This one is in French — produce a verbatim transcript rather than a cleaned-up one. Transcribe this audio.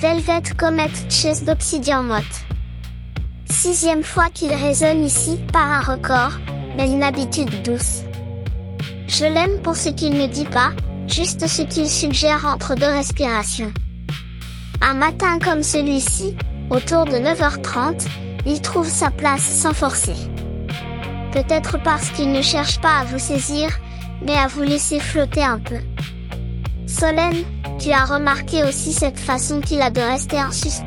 Velvet Comet Chase d'Obsidian Motte. Sixième fois qu'il résonne ici, par un record, mais une habitude douce. Je l'aime pour ce qu'il ne dit pas, juste ce qu'il suggère entre deux respirations. Un matin comme celui-ci, autour de neuf heures trente, il trouve sa place sans forcer. Peut-être parce qu'il ne cherche pas à vous saisir, mais à vous laisser flotter un peu. Solène, tu as remarqué aussi cette façon qu'il a de rester en suspens.